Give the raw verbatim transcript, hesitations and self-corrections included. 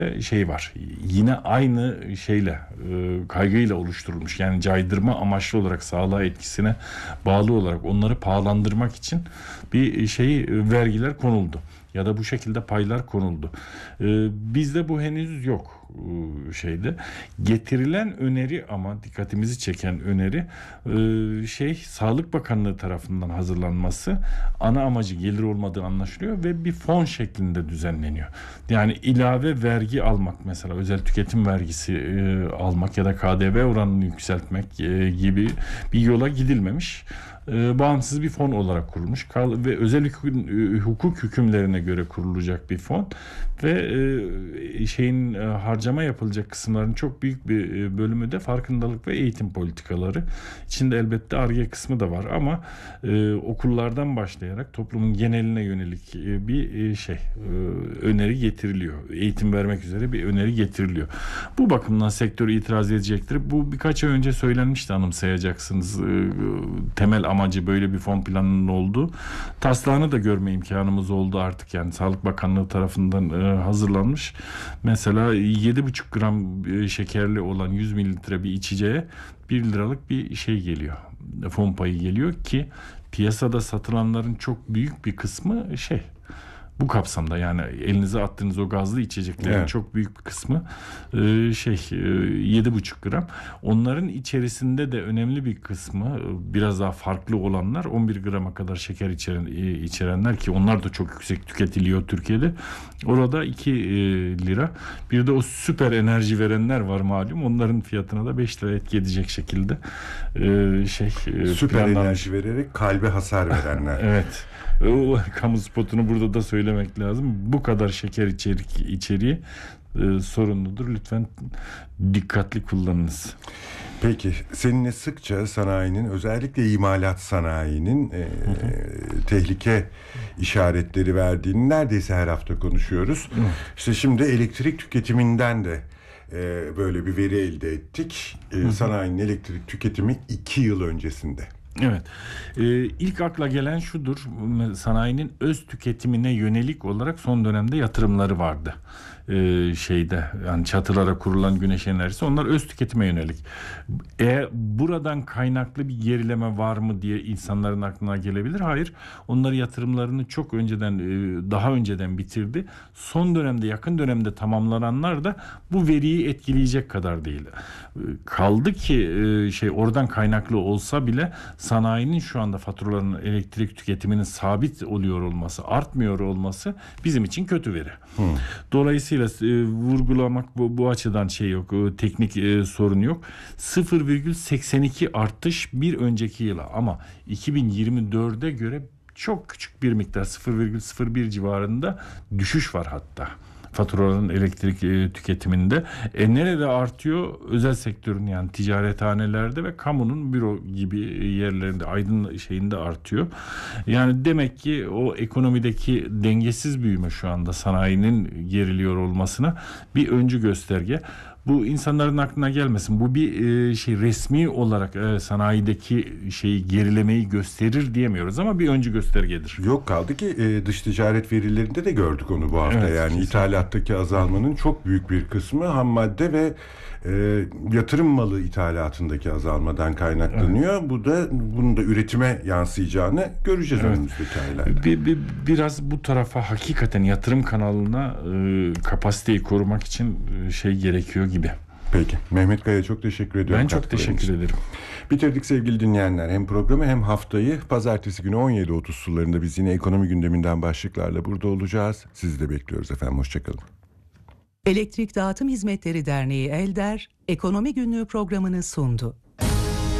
şey var. Yine aynı şeyle, kaygıyla oluşturulmuş. Yani caydırma amaçlı olarak, sağlığa etkisine bağlı olarak onları pahalandırmak için bir şey, vergiler konuldu. Ya da bu şekilde paylar konuldu. Bizde bu henüz yok şeyde. Getirilen öneri, ama dikkatimizi çeken öneri şey, Sağlık Bakanlığı tarafından hazırlanması, ana amacı gelir olmadığı anlaşılıyor ve bir fon şeklinde düzenleniyor. Yani ilave vergi almak, mesela özel tüketim vergisi almak ya da K D V oranını yükseltmek gibi bir yola gidilmemiş. Bağımsız bir fon olarak kurulmuş ve özel hukuk hükümlerine göre kurulacak bir fon ve şeyin, harcama yapılacak kısımların çok büyük bir bölümü de farkındalık ve eğitim politikaları. İçinde elbette Ar-Ge kısmı da var ama okullardan başlayarak toplumun geneline yönelik bir şey, öneri getiriliyor. Eğitim vermek üzere bir öneri getiriliyor. Bu bakımdan sektör itiraz edecektir. Bu birkaç ay önce söylenmişti, anımsayacaksınız. Temel amacı böyle bir fon planının olduğu. Taslağını da görme imkanımız oldu artık, yani Sağlık Bakanlığı tarafından e, hazırlanmış. Mesela yedi buçuk gram e, şekerli olan yüz mililitre bir içeceğe bir liralık bir şey geliyor. Fon payı geliyor ki piyasada satılanların çok büyük bir kısmı şey, bu kapsamda, yani elinize attığınız o gazlı içeceklerin evet. çok büyük bir kısmı e, şey e, yedi buçuk gram. Onların içerisinde de önemli bir kısmı, e, biraz daha farklı olanlar on bir grama kadar şeker içeren, e, içerenler ki onlar da çok yüksek tüketiliyor Türkiye'de. Orada iki e, lira. Bir de o süper enerji verenler var malum. Onların fiyatına da beş lira etki edecek şekilde e, şey e, süper planlanmış. Enerji vererek kalbe hasar verenler. Evet. O kamu spotunu burada da söylemek lazım. Bu kadar şeker içerik içeriği e, sorunludur. Lütfen dikkatli kullanınız. Peki, seninle sıkça sanayinin, özellikle imalat sanayinin e, tehlike işaretleri verdiğini neredeyse her hafta konuşuyoruz. Hı. İşte şimdi elektrik tüketiminden de e, böyle bir veri elde ettik. E, sanayinin elektrik tüketimi iki yıl öncesinde. Evet. Ee, ilk akla gelen şudur. Sanayinin öz tüketimine yönelik olarak son dönemde yatırımları vardı. Ee, şeyde, yani çatılara kurulan güneş enerjisi, onlar öz tüketime yönelik. Eğer buradan kaynaklı bir gerileme var mı diye insanların aklına gelebilir. Hayır. Onlar yatırımlarını çok önceden, daha önceden bitirdi. Son dönemde, yakın dönemde tamamlananlar da bu veriyi etkileyecek kadar değil. Kaldı ki şey, oradan kaynaklı olsa bile sanayinin şu anda faturalarının, elektrik tüketiminin sabit oluyor olması, artmıyor olması bizim için kötü veri. Hmm. Dolayısıyla e, vurgulamak bu, bu açıdan şey yok, e, teknik e, sorun yok. sıfır virgül seksen iki artış bir önceki yıla, ama iki bin yirmi dörde göre çok küçük bir miktar, sıfır virgül sıfır bir civarında düşüş var hatta faturaların elektrik e, tüketiminde. E nerede artıyor? Özel sektörün, yani ticarethanelerde ve kamunun büro gibi yerlerinde, aydın şeyinde artıyor. Yani demek ki o ekonomideki dengesiz büyüme şu anda sanayinin geriliyor olmasına bir öncü gösterge. Bu insanların aklına gelmesin. Bu bir e, şey, resmi olarak e, sanayideki şeyi, gerilemeyi gösterir diyemiyoruz ama bir öncü göstergedir. Yok, kaldı ki e, dış ticaret verilerinde de gördük onu bu hafta. Evet, yani kesinlikle. İthalattaki azalmanın çok büyük bir kısmı ham madde ve e, yatırım malı ithalatındaki azalmadan kaynaklanıyor. Evet. Bu da, bunun da üretime yansıyacağını göreceğiz evet. önümüzdeki aylarda. Bir, bir, biraz bu tarafa hakikaten yatırım kanalına e, kapasiteyi korumak için e, şey gerekiyor gibi. Peki. Mehmet Kaya, çok teşekkür ediyorum. Ben çok teşekkür ederim. Bitirdik sevgili dinleyenler. Hem programı hem haftayı. Pazartesi günü on yedi otuz sularında biz yine ekonomi gündeminden başlıklarla burada olacağız. Sizi de bekliyoruz efendim. Hoşçakalın. Elektrik Dağıtım Hizmetleri Derneği Elder, Ekonomi Günlüğü programını sundu.